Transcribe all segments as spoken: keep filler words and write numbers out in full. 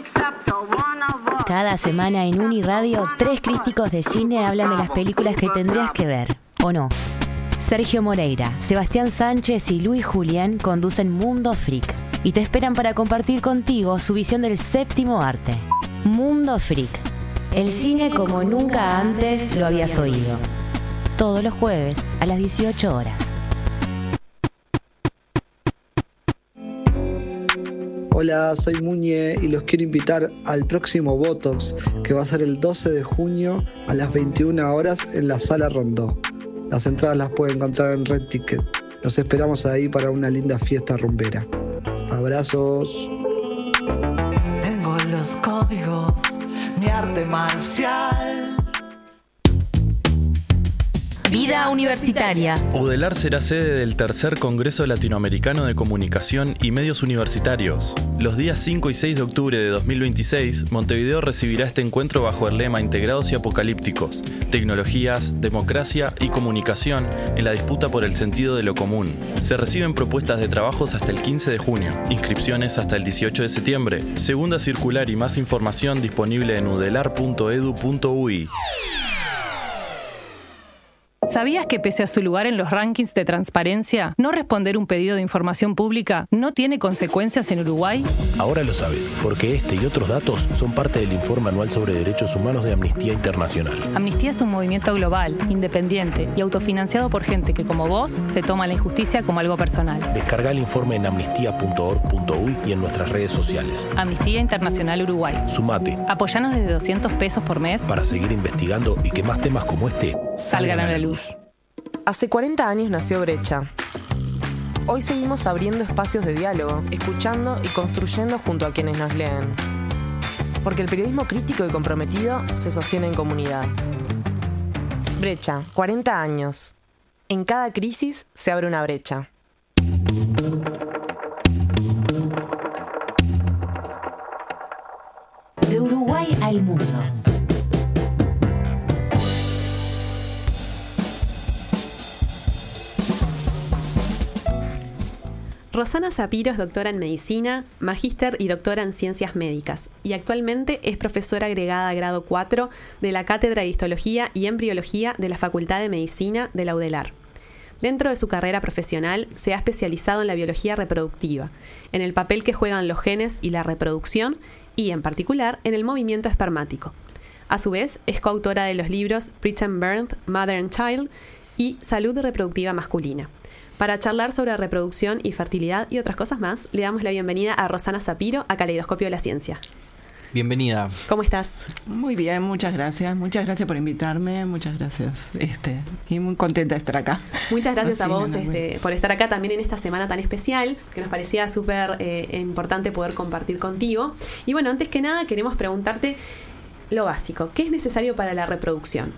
Cada semana en Uniradio, tres críticos de cine hablan de las películas que tendrías que ver, ¿o no? Sergio Moreira, Sebastián Sánchez y Luis Julián conducen Mundo Freak y te esperan para compartir contigo su visión del séptimo arte. Mundo Freak, el cine como nunca antes lo habías oído. Todos los jueves a las dieciocho horas. Hola, soy Muñe y los quiero invitar al próximo Botox, que va a ser el doce de junio a las veintiuna horas en la Sala Rondó. Las entradas las pueden encontrar en Red Ticket. Los esperamos ahí para una linda fiesta rumbera. Abrazos. Tengo los códigos, mi arte marcial. Vida Universitaria. UDELAR será sede del tercer Congreso Latinoamericano de Comunicación y Medios Universitarios. Los días cinco y seis de octubre de dos mil veintiséis, Montevideo recibirá este encuentro bajo el lema Integrados y Apocalípticos, Tecnologías, Democracia y Comunicación en la disputa por el sentido de lo común. Se reciben propuestas de trabajos hasta el quince de junio, inscripciones hasta el dieciocho de septiembre. Segunda circular y más información disponible en udelar punto edu punto uy. ¿Sabías que pese a su lugar en los rankings de transparencia, no responder un pedido de información pública no tiene consecuencias en Uruguay? Ahora lo sabes, porque este y otros datos son parte del informe anual sobre derechos humanos de Amnistía Internacional. Amnistía es un movimiento global, independiente y autofinanciado por gente que, como vos, se toma la injusticia como algo personal. Descarga el informe en amnistía punto org punto uy y en nuestras redes sociales. Amnistía Internacional Uruguay. Sumate. Apoyanos desde doscientos pesos por mes para seguir investigando y que más temas como este salgan a la luz. Hace cuarenta años nació Brecha. Hoy seguimos abriendo espacios de diálogo, escuchando y construyendo junto a quienes nos leen. Porque el periodismo crítico y comprometido se sostiene en comunidad. Brecha, cuarenta años. En cada crisis se abre una brecha. De Uruguay al mundo. Rosana Sapiro es doctora en Medicina, magíster y doctora en Ciencias Médicas y actualmente es profesora agregada grado cuatro de la Cátedra de Histología y Embriología de la Facultad de Medicina de la UDELAR. Dentro de su carrera profesional se ha especializado en la biología reproductiva, en el papel que juegan los genes y la reproducción y, en particular, en el movimiento espermático. A su vez, es coautora de los libros Preterm Birth, Mother and Child y Salud reproductiva masculina. Para charlar sobre reproducción y fertilidad y otras cosas más, le damos la bienvenida a Rosana Sapiro a Caleidoscopio de la Ciencia. Bienvenida. ¿Cómo estás? Muy bien, muchas gracias. Muchas gracias por invitarme, muchas gracias. Este, y muy contenta de estar acá. Muchas gracias Así, a vos no, no, este, por estar acá también en esta semana tan especial, que nos parecía súper eh, importante poder compartir contigo. Y bueno, antes que nada queremos preguntarte lo básico. ¿Qué es necesario para la reproducción?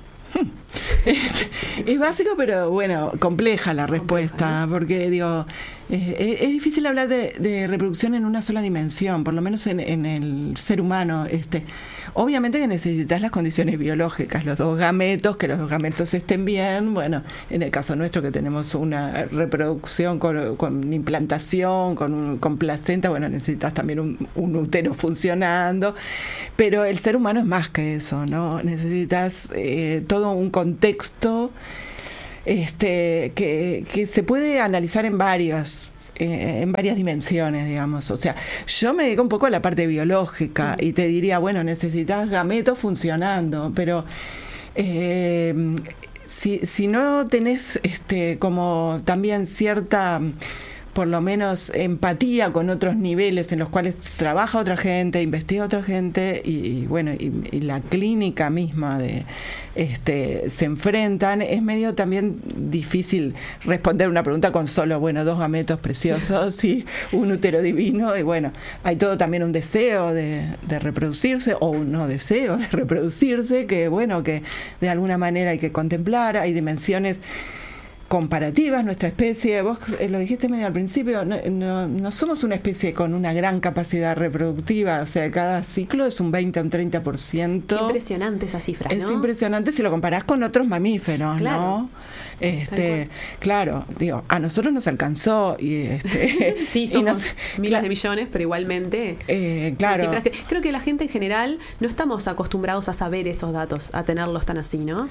Es básico, pero bueno, compleja la respuesta, compleja, ¿no? Porque digo, es, es difícil hablar de, de reproducción en una sola dimensión, por lo menos en, en el ser humano. Este, obviamente que necesitas las condiciones biológicas, los dos gametos, que los dos gametos estén bien. Bueno, en el caso nuestro que tenemos una reproducción con, con implantación, con, un, con placenta, bueno, necesitas también un, un útero funcionando, pero el ser humano es más que eso, ¿no? Necesitas eh, todo un contexto este, que, que se puede analizar en varios eh, en varias dimensiones, digamos. O sea, yo me dedico un poco a la parte biológica y te diría, bueno, necesitas gametos funcionando, pero eh, si, si no tenés este, como también cierta, por lo menos, empatía con otros niveles en los cuales trabaja otra gente, investiga otra gente y, y bueno, y, y la clínica misma de este se enfrentan, es medio también difícil responder una pregunta con solo, bueno, dos gametos preciosos y un útero divino, y bueno, hay todo también un deseo de, de reproducirse o un no deseo de reproducirse, que bueno, que de alguna manera hay que contemplar, hay dimensiones comparativas, nuestra especie, vos eh, lo dijiste medio al principio, no, no, no somos una especie con una gran capacidad reproductiva, o sea, cada ciclo es un veinte a un treinta por ciento. Impresionante esa cifra, ¿no? Es impresionante si lo comparás con otros mamíferos, claro. ¿no? Este, claro, digo, a nosotros nos alcanzó y este sí, somos y nos, miles claro, de millones, pero igualmente eh, claro. Que, creo que la gente en general no estamos acostumbrados a saber esos datos, a tenerlos tan así, ¿no?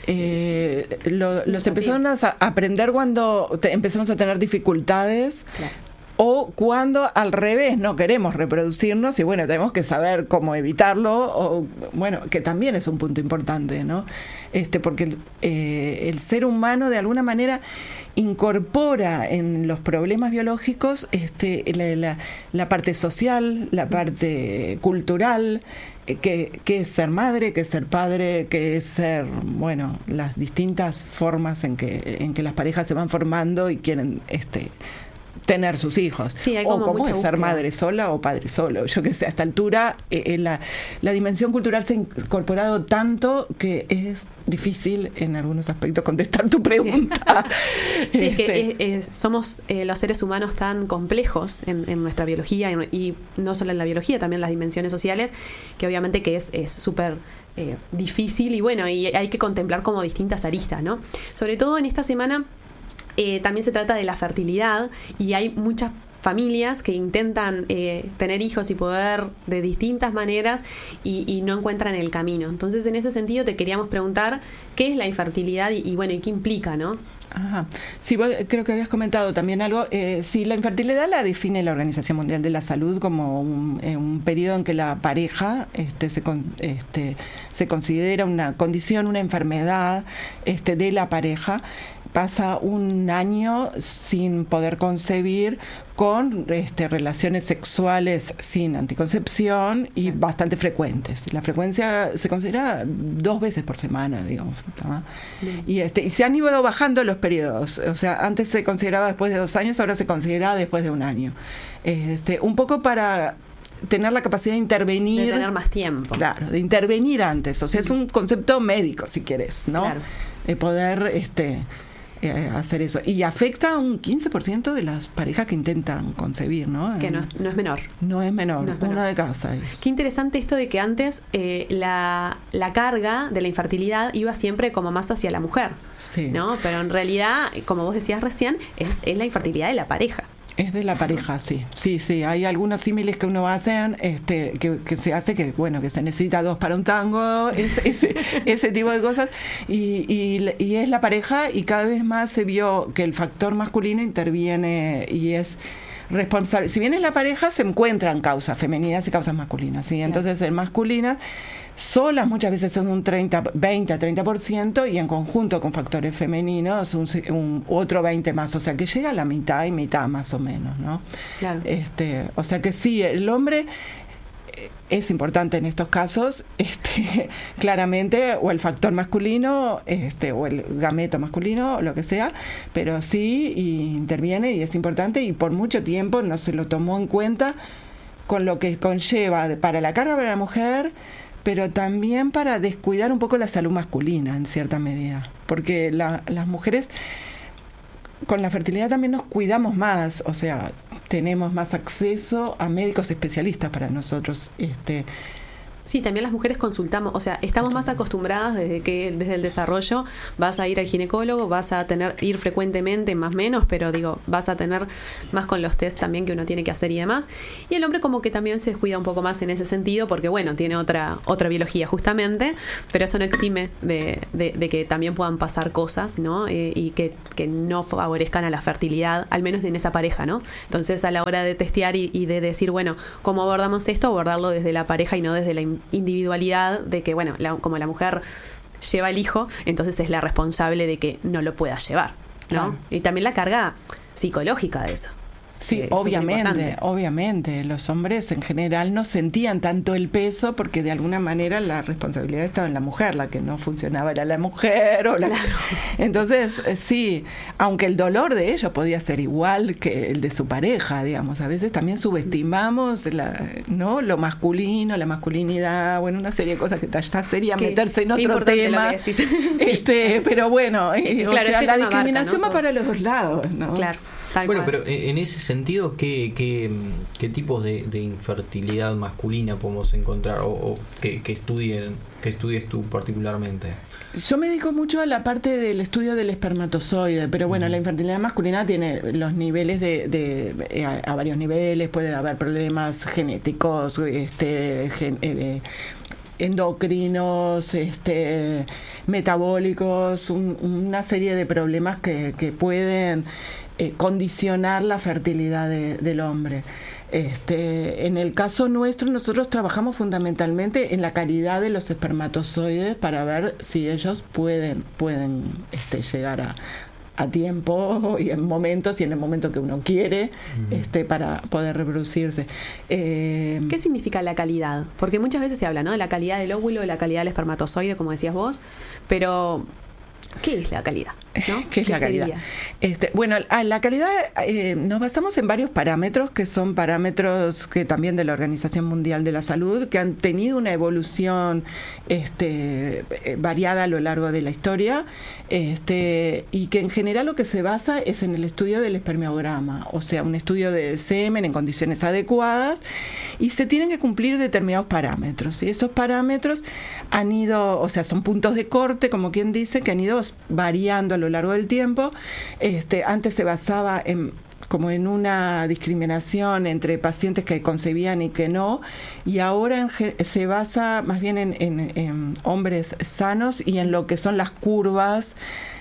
Eh, lo, los empezamos a aprender cuando te, empezamos a tener dificultades. Claro. O cuando al revés no queremos reproducirnos y bueno, tenemos que saber cómo evitarlo, o bueno, que también es un punto importante, ¿no? Este, porque el, eh, el ser humano de alguna manera incorpora en los problemas biológicos este, la, la, la parte social, la parte cultural, eh, que, que es ser madre, que es ser padre, que es ser, bueno, las distintas formas en que, en que las parejas se van formando y quieren este tener sus hijos, sí, o cómo es ser madre sola o padre solo. Yo que sé, a esta altura eh, la, la dimensión cultural se ha incorporado tanto que es difícil en algunos aspectos contestar tu pregunta. Sí, este. es que es, es, somos eh, los seres humanos tan complejos en, en nuestra biología y, y no solo en la biología, también en las dimensiones sociales, que obviamente que es súper eh, difícil y bueno, y hay que contemplar como distintas aristas, ¿no? Sobre todo en esta semana Eh, también se trata de la fertilidad y hay muchas familias que intentan eh, tener hijos y poder de distintas maneras y, y no encuentran el camino. Entonces, en ese sentido, te queríamos preguntar qué es la infertilidad y, y bueno, y qué implica, ¿no? Ajá. Sí, vos creo que habías comentado también algo. Eh, sí, la infertilidad la define la Organización Mundial de la Salud como un, eh, un periodo en que la pareja este, se, con, este, se considera una condición, una enfermedad este, de la pareja. Pasa un año sin poder concebir, con este, relaciones sexuales sin anticoncepción y bastante frecuentes. La frecuencia se considera dos veces por semana, digamos, ¿no? Y, este, y se han ido bajando los periodos. O sea, antes se consideraba después de dos años, ahora se considera después de un año. Este, un poco para tener la capacidad de intervenir. De tener más tiempo. Claro, de intervenir antes. O sea, es un concepto médico, si quieres, ¿no? Claro. De poder este, eh, hacer eso. Y afecta a un quince por ciento de las parejas que intentan concebir, ¿no? Que no, no es menor. No es menor, no es menor. Uno de cada seis. Qué interesante esto de que antes eh, la, la carga de la infertilidad iba siempre como más hacia la mujer. Sí. ¿No? Pero en realidad, como vos decías recién, es, es la infertilidad de la pareja. Es de la pareja, sí, sí, sí. Hay algunos símiles que uno hace, este, que, que se hace que, bueno, que se necesita dos para un tango, ese, ese, ese tipo de cosas, y, y, y es la pareja, y cada vez más se vio que el factor masculino interviene y es responsable. Si bien es la pareja, se encuentran causas femeninas y causas masculinas, ¿sí? Entonces, claro, en masculinas solas muchas veces son un treinta, veinte a treinta por ciento y en conjunto con factores femeninos un, un otro veinte más, o sea que llega a la mitad y mitad más o menos, ¿no? Claro. Este, o sea que sí, el hombre es importante en estos casos, este, claramente, o el factor masculino, este, o el gameto masculino, o lo que sea, pero sí y interviene y es importante, y por mucho tiempo no se lo tomó en cuenta, con lo que conlleva para la carga para la mujer, pero también para descuidar un poco la salud masculina en cierta medida, porque la, las mujeres con la fertilidad también nos cuidamos más, o sea, tenemos más acceso a médicos especialistas para nosotros. Este, Sí, también las mujeres consultamos, o sea, estamos más acostumbradas desde que desde el desarrollo vas a ir al ginecólogo, vas a tener ir frecuentemente, más o menos, pero digo, vas a tener más con los test también que uno tiene que hacer y demás. Y el hombre como que también se descuida un poco más en ese sentido porque, bueno, tiene otra otra biología justamente, pero eso no exime de, de, de que también puedan pasar cosas, ¿no? Eh, y que, que no favorezcan a la fertilidad, al menos en esa pareja, ¿no? Entonces, a la hora de testear y, y de decir, bueno, ¿cómo abordamos esto? Abordarlo desde la pareja y no desde la individualidad de que, bueno, la, como la mujer lleva el hijo, entonces es la responsable de que no lo pueda llevar, ¿no? Claro. Y también la carga psicológica de eso. Sí, obviamente, obviamente. Los hombres en general no sentían tanto el peso porque de alguna manera la responsabilidad estaba en la mujer, la que no funcionaba era la mujer. O la claro. que... Entonces, sí, aunque el dolor de ellos podía ser igual que el de su pareja, digamos, a veces también subestimamos la, ¿no? lo masculino, la masculinidad, bueno, una serie de cosas que ya sería qué, meterse en otro tema. Sí. Este, pero bueno, claro, o sea, este la discriminación marca, ¿no? va para los dos lados, ¿no? Claro. Tal bueno, cual. pero en ese sentido, ¿qué, qué, qué tipos de, de infertilidad masculina podemos encontrar o, o que, que estudien, que estudies tú particularmente? Yo me dedico mucho a la parte del estudio del espermatozoide, pero bueno, uh-huh. la infertilidad masculina tiene los niveles de, de a, a varios niveles, puede haber problemas genéticos, este, gen, eh, endocrinos, este, metabólicos, un, una serie de problemas que, que pueden eh, condicionar la fertilidad de, del hombre. Este, en el caso nuestro, nosotros trabajamos fundamentalmente en la calidad de los espermatozoides para ver si ellos pueden, pueden este, llegar a, a tiempo y en momentos y en el momento que uno quiere, uh-huh. este, para poder reproducirse. Eh, ¿Qué significa la calidad? Porque muchas veces se habla, ¿no?, de la calidad del óvulo, de la calidad del espermatozoide, como decías vos, pero ¿qué es la calidad? ¿No? ¿Qué es ¿Qué la calidad? Este, bueno, a la calidad eh, nos basamos en varios parámetros que son parámetros que también de la Organización Mundial de la Salud, que han tenido una evolución este, eh, variada a lo largo de la historia, este, y que en general lo que se basa es en el estudio del espermiograma, o sea, un estudio de semen en condiciones adecuadas, y se tienen que cumplir determinados parámetros, y esos parámetros han ido, o sea, son puntos de corte, como quien dice, que han ido variando a lo largo del tiempo. Este, antes se basaba en como en una discriminación entre pacientes que concebían y que no, y ahora en, se basa más bien en, en, en hombres sanos y en lo que son las curvas,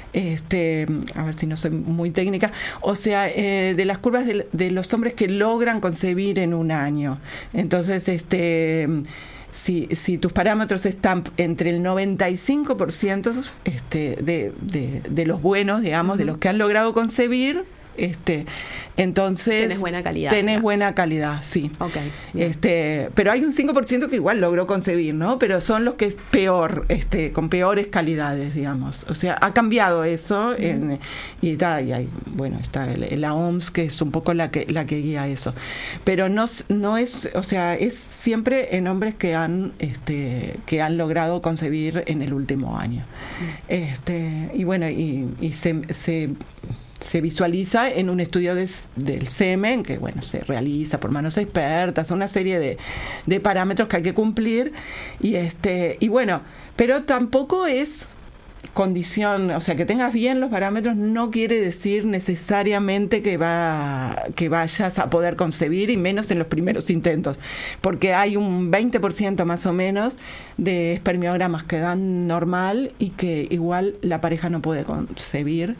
este, a ver si no soy muy técnica, o sea, eh, de las curvas de, de los hombres que logran concebir en un año. Entonces, este... Si, si tus parámetros están entre el noventa y cinco por ciento este, de, de, de los buenos, digamos, uh-huh. de los que han logrado concebir, este, entonces tenés buena calidad. Tenés digamos. buena calidad, sí. Okay, este, pero hay un cinco por ciento que igual logró concebir, ¿no? Pero son los que es peor, este, con peores calidades, digamos. O sea, ha cambiado eso, uh-huh. en, y está, y hay, bueno, está el, la O M S, que es un poco la que la que guía eso. Pero no, no es, o sea, es siempre en hombres que han, este, que han logrado concebir en el último año. Uh-huh. Este, y bueno, y, y se, se se visualiza en un estudio de, del semen, que bueno, se realiza por manos expertas, una serie de, de parámetros que hay que cumplir, y este, y bueno, pero tampoco es condición, o sea, que tengas bien los parámetros no quiere decir necesariamente que va que vayas a poder concebir, y menos en los primeros intentos, porque hay un veinte por ciento más o menos de espermiogramas que dan normal y que igual la pareja no puede concebir.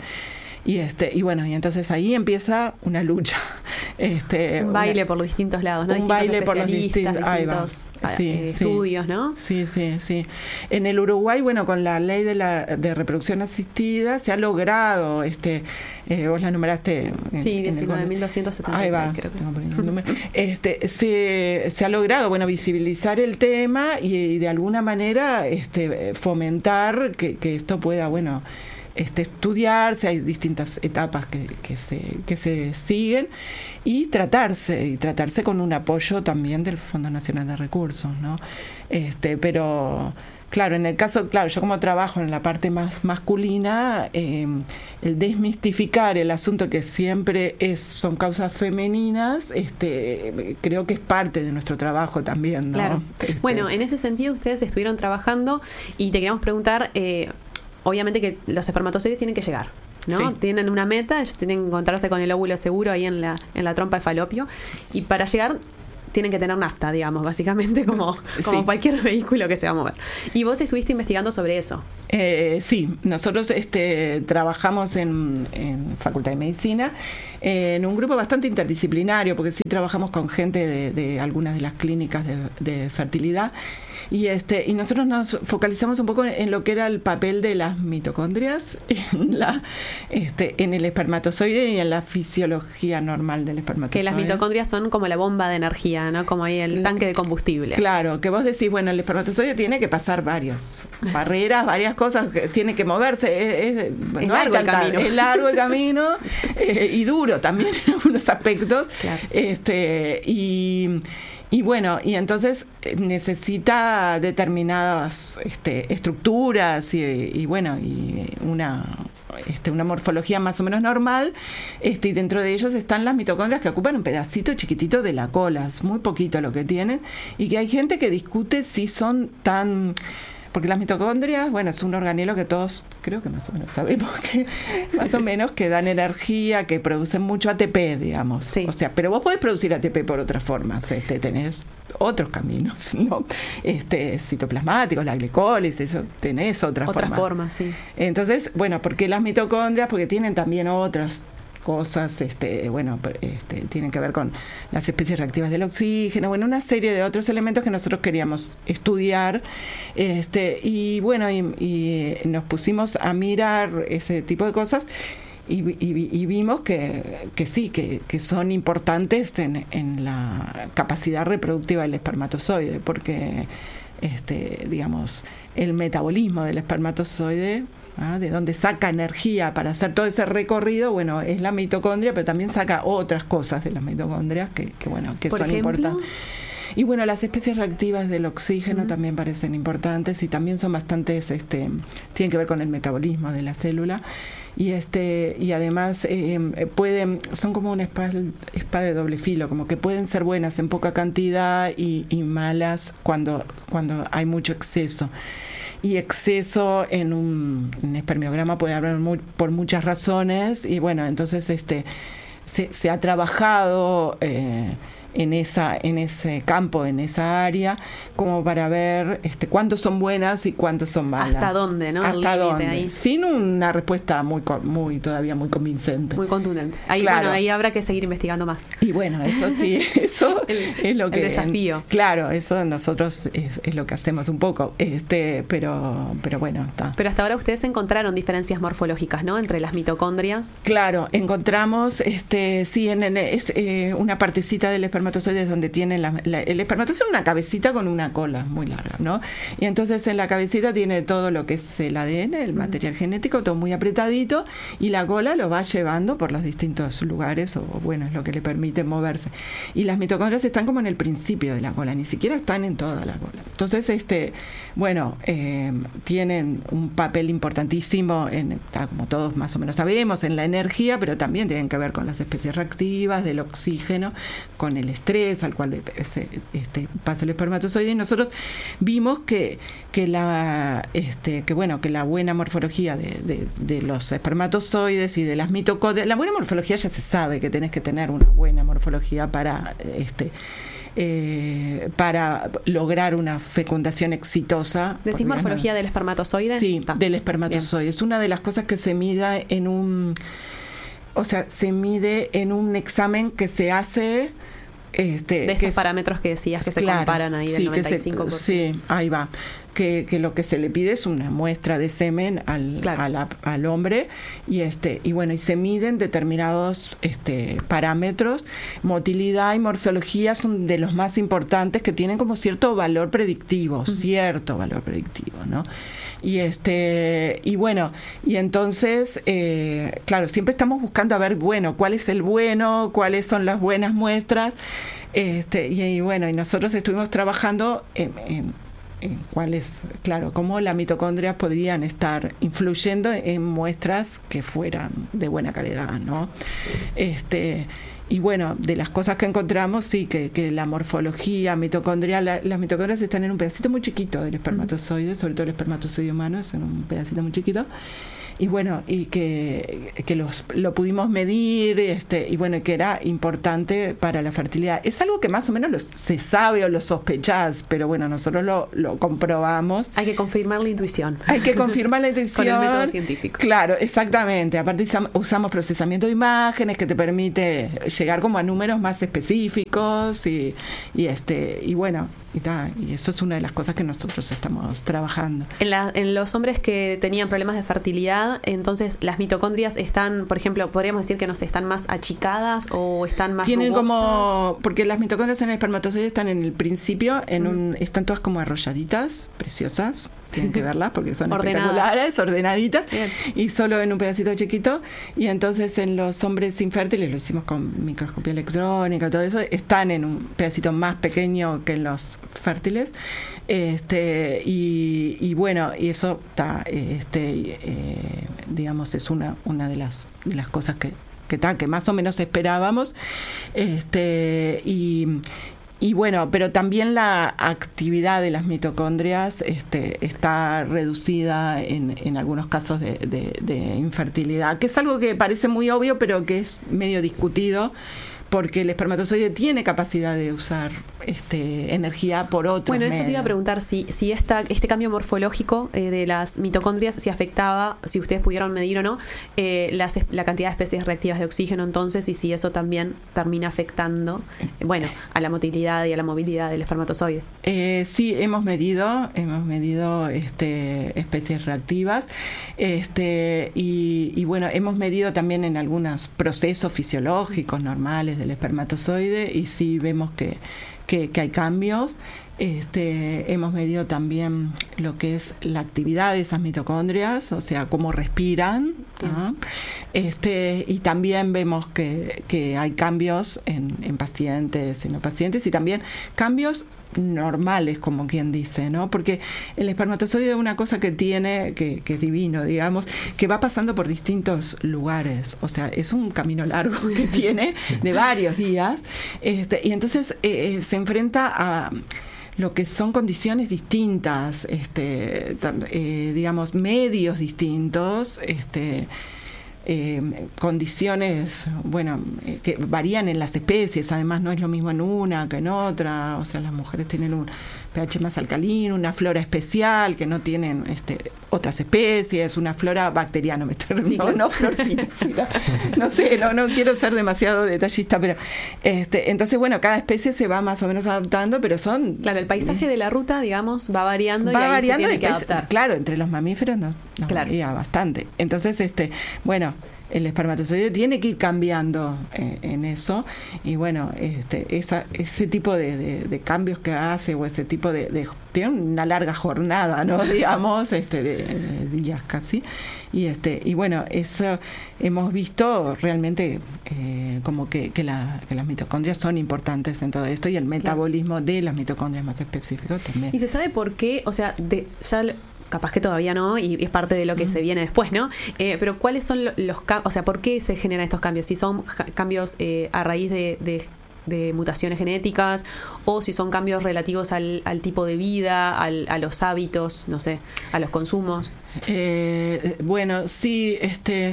Y este y bueno, y entonces ahí empieza una lucha. Este, un baile una, por los distintos lados, ¿no? Un Distintos baile por los distintos, distintos sí, eh, sí, estudios, ¿no? Sí, sí, sí. En el Uruguay, bueno, con la ley de la de reproducción asistida se ha logrado, este, eh, vos la numeraste. En, sí, diecinueve mil doscientos setenta y seis, ahí va, creo que. este, se, se ha logrado, bueno, visibilizar el tema y, y de alguna manera, este, fomentar que, que esto pueda, bueno, Este, estudiarse, hay distintas etapas que, que, se, que se siguen, y tratarse, y tratarse con un apoyo también del Fondo Nacional de Recursos, ¿no? Este, pero claro, en el caso, claro, yo como trabajo en la parte más masculina, eh, el desmistificar el asunto que siempre es, son causas femeninas, este, creo que es parte de nuestro trabajo también, ¿no? Claro. Este, bueno, en ese sentido ustedes estuvieron trabajando, y te queríamos preguntar, eh, obviamente que los espermatozoides tienen que llegar, ¿no? Sí. Tienen una meta, ellos tienen que encontrarse con el óvulo seguro ahí en la, en la trompa de falopio, y para llegar tienen que tener nafta, digamos, básicamente, como, como sí. cualquier vehículo que se va a mover. Y vos estuviste investigando sobre eso. Eh, sí, nosotros este, trabajamos en, en Facultad de Medicina, eh, en un grupo bastante interdisciplinario, porque sí trabajamos con gente de, de algunas de las clínicas de, de fertilidad, y este y nosotros nos focalizamos un poco en, en lo que era el papel de las mitocondrias en la este en el espermatozoide y en la fisiología normal del espermatozoide. Que las mitocondrias son como la bomba de energía, ¿no? Como ahí el tanque de combustible. Claro, que vos decís, bueno, el espermatozoide tiene que pasar varias barreras, varias cosas, que tiene que moverse, es, es, es no largo el camino. Es largo el camino eh, y duro también en algunos aspectos. Claro. Este y Y bueno, y entonces necesita determinadas este, estructuras y, y bueno, y una este, una morfología más o menos normal, este, y dentro de ellos están las mitocondrias que ocupan un pedacito chiquitito de la cola, es muy poquito lo que tienen, y que hay gente que discute si son tan... Porque las mitocondrias, bueno, es un organelo que todos creo que más o menos sabemos que más o menos que dan energía, que producen mucho A T P, digamos. Sí. O sea, pero vos podés producir A T P por otras formas, este, tenés otros caminos, ¿no? Este, citoplasmáticos, la glicólisis, eso, tenés otras Otra formas. forma, sí. Entonces, bueno, ¿por qué las mitocondrias? Porque tienen también otras cosas, este, bueno, este, tienen que ver con las especies reactivas del oxígeno, bueno, una serie de otros elementos que nosotros queríamos estudiar, este, y bueno, y, y nos pusimos a mirar ese tipo de cosas y, y, y vimos que, que sí, que, que son importantes en, en la capacidad reproductiva del espermatozoide, porque, este, digamos, el metabolismo del espermatozoide, ¿ah? De donde saca energía para hacer todo ese recorrido, bueno, es la mitocondria, pero también saca otras cosas de las mitocondrias que, que bueno, que son importantes. Y bueno, las especies reactivas del oxígeno uh-huh. también parecen importantes y también son bastantes, este, tienen que ver con el metabolismo de la célula. Y este y además eh, pueden son como una espada, espada de doble filo, como que pueden ser buenas en poca cantidad y, y malas cuando, cuando hay mucho exceso. Y exceso en un, un espermiograma puede haber muy, por muchas razones, y bueno, entonces este se, se ha trabajado eh, en esa en ese campo, en esa área, como para ver este cuántos son buenas y cuántos son malas. ¿Hasta dónde, no? Hasta dónde. Ahí. Sin una respuesta muy muy todavía muy convincente. Muy contundente. Ahí, claro. Bueno, ahí habrá que seguir investigando más. Y bueno, eso sí, eso el, es lo que... El desafío. Claro, eso nosotros es, es lo que hacemos un poco, este pero pero bueno, está. Pero hasta ahora ustedes encontraron diferencias morfológicas, ¿no? Entre las mitocondrias. Claro, encontramos, este sí, en, en es eh, una partecita del espermatozoide donde tiene la, la, el espermatozoide es una cabecita con una cola muy larga, ¿no? Y entonces en la cabecita tiene todo lo que es el A D N, el material genético, todo muy apretadito, y la cola lo va llevando por los distintos lugares, o bueno, es lo que le permite moverse. Y las mitocondrias están como en el principio de la cola, ni siquiera están en toda la cola. Entonces, este, bueno, eh, tienen un papel importantísimo, en, como todos más o menos sabemos, en la energía, pero también tienen que ver con las especies reactivas, del oxígeno, con el estrés al cual se, este, pasa el espermatozoide, y nosotros vimos que, que la este, que bueno, que la buena morfología de, de, de los espermatozoides y de las mitocondrias, la buena morfología ya se sabe que tenés que tener una buena morfología para este Eh, para lograr una fecundación exitosa. ¿Decís morfología no, del espermatozoide? Sí, Ta. del espermatozoide. Bien. Es una de las cosas que se mide en un, o sea, se mide en un examen que se hace. Este, de estos es, parámetros que decías que se claro, comparan ahí del sí, noventa y cinco por ciento. Sí, ahí va. Que, que lo que se le pide es una muestra de semen al, claro. a la, al hombre, y este y bueno y se miden determinados este parámetros. Motilidad y morfología son de los más importantes, que tienen como cierto valor predictivo, uh-huh. cierto valor predictivo, ¿no? Y este y bueno y entonces eh, claro, siempre estamos buscando a ver, bueno, cuál es el bueno, cuáles son las buenas muestras, este y, y bueno y nosotros estuvimos trabajando en, en en cuáles, claro, cómo las mitocondrias podrían estar influyendo en muestras que fueran de buena calidad, ¿no? Este y bueno, de las cosas que encontramos, sí, que, que la morfología mitocondrial, la, las mitocondrias están en un pedacito muy chiquito del espermatozoide, sobre todo el espermatozoide humano, es en un pedacito muy chiquito. Y bueno, y que, que los, lo pudimos medir, este, y bueno, que era importante para la fertilidad. Es algo que más o menos lo, se sabe o lo sospechás, pero bueno, nosotros lo, lo comprobamos. Hay que confirmar la intuición. Hay que confirmar la intuición. Con el método científico. Claro, exactamente. Aparte usamos procesamiento de imágenes que te permite llegar como a números más específicos, y, y este, y bueno, y, ta, y eso es una de las cosas que nosotros estamos trabajando. En, la, en los hombres que tenían problemas de fertilidad, entonces las mitocondrias están, por ejemplo, podríamos decir que no sé, están más achicadas o están más tienen rugosas. Como, porque las mitocondrias en el espermatozoide están en el principio, en mm. un, están todas como arrolladitas, preciosas. Tienen que verlas porque son ordenadas. Espectaculares, ordenaditas. Bien. Y solo en un pedacito chiquito. Y entonces en los hombres infértiles, lo hicimos con microscopía electrónica, todo eso, están en un pedacito más pequeño que en los fértiles. Este y, y bueno, y eso está, este, eh, digamos, es una, una de las, de las cosas que, que, ta, que más o menos esperábamos. Este, y, y bueno, pero también la actividad de las mitocondrias este, está reducida en, en algunos casos de, de, de infertilidad, que es algo que parece muy obvio, pero que es medio discutido, porque el espermatozoide tiene capacidad de usar este, energía por otros Bueno, eso medios. te iba a preguntar si, si esta, este cambio morfológico eh, de las mitocondrias, si afectaba, si ustedes pudieron medir o no, eh, las, la cantidad de especies reactivas de oxígeno entonces, y si eso también termina afectando, eh, bueno, a la motilidad y a la movilidad del espermatozoide. Eh, sí, hemos medido, hemos medido este, especies reactivas, este, y, y bueno, hemos medido también en algunos procesos fisiológicos normales del espermatozoide, y sí vemos que, que, que hay cambios. Este, hemos medido también lo que es la actividad de esas mitocondrias, o sea, cómo respiran, ¿no? Este, y también vemos que, que hay cambios en, en pacientes y no pacientes, y también cambios normales, como quien dice, ¿no? Porque el espermatozoide es una cosa que tiene, que, que es divino, digamos, que va pasando por distintos lugares, o sea, es un camino largo que tiene de varios días, este, y entonces eh, se enfrenta a lo que son condiciones distintas, este, eh, digamos, medios distintos, este, eh, condiciones, bueno, eh, que varían en las especies, además no es lo mismo en una que en otra, o sea, las mujeres tienen un pH más alcalino, una flora especial que no tienen este, otras especies, una flora bacteriana, me estoy, sí, no, claro. no florcita, sí, no, no sé, no, no quiero ser demasiado detallista, pero este, entonces bueno, cada especie se va más o menos adaptando, pero son... Claro, el paisaje de la ruta, digamos, va variando va y ahí variando se tiene y que adaptar. Claro, entre los mamíferos nos, nos claro. varía bastante. Entonces, este, bueno, el espermatozoide tiene que ir cambiando eh, en eso, y bueno, este, esa, ese tipo de, de, de cambios que hace, o ese tipo de, de tiene una larga jornada, ¿no? digamos, este, de, de días casi, y este, y bueno, eso hemos visto realmente eh, como que, que, la, que las mitocondrias son importantes en todo esto, y el metabolismo claro. de las mitocondrias más específico también. ¿Y se sabe por qué? O sea, de ya capaz que todavía no, y es parte de lo que mm. se viene después, ¿no? Eh, pero ¿cuáles son los cambios? O sea, ¿por qué se generan estos cambios? Si son cambios eh, a raíz de, de, de mutaciones genéticas, o si son cambios relativos al, al tipo de vida, al, a los hábitos, no sé, a los consumos. Eh, bueno, sí, este,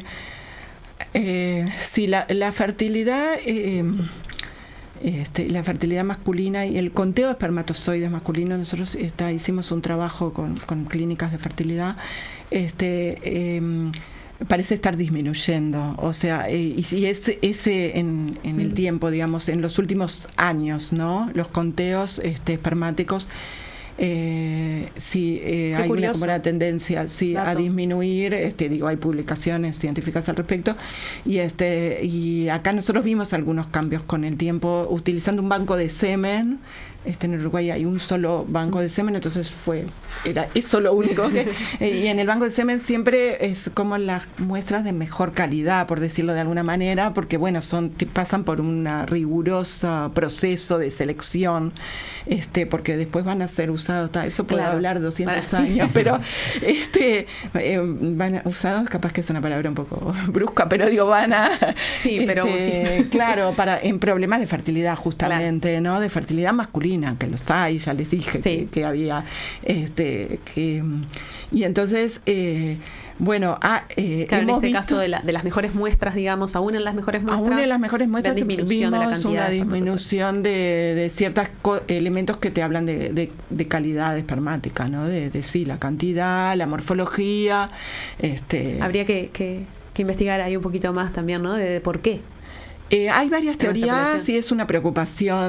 eh, sí, la, la fertilidad... Eh, Este, la fertilidad masculina y el conteo de espermatozoides masculinos, nosotros está, hicimos un trabajo con, con clínicas de fertilidad, este eh, parece estar disminuyendo, o sea, eh, y si ese, ese en, en el tiempo, digamos, en los últimos años, ¿no? Los conteos este, espermáticos Eh, sí, eh, hay una, como una tendencia sí, a disminuir, este, digo, hay publicaciones científicas al respecto, y este y acá nosotros vimos algunos cambios con el tiempo utilizando un banco de semen. Este, en Uruguay hay un solo banco de semen, entonces fue era eso lo único que, eh, y en el banco de semen siempre es como las muestras de mejor calidad, por decirlo de alguna manera, porque bueno, son pasan por un riguroso proceso de selección, este porque después van a ser usados, eso puede claro. hablar doscientos para, años, sí. pero este eh, van a, usados, capaz que es una palabra un poco brusca, pero digo, van a sí, este, pero sí. claro, para en problemas de fertilidad justamente, claro. ¿no? De fertilidad masculina, que los hay, ya les dije sí. que, que había este que y entonces eh, bueno ah, eh, claro, hemos en este visto, caso de, la, de las mejores muestras, digamos, aún en las mejores muestras aún en las mejores muestras disminución vimos de la cantidad una de disminución de, de ciertos elementos que te hablan de, de, de calidad espermática, ¿no? De, de sí, la cantidad, la morfología, este habría que, que, que investigar ahí un poquito más también, ¿no? De, de por qué. Eh, hay varias teorías y es una preocupación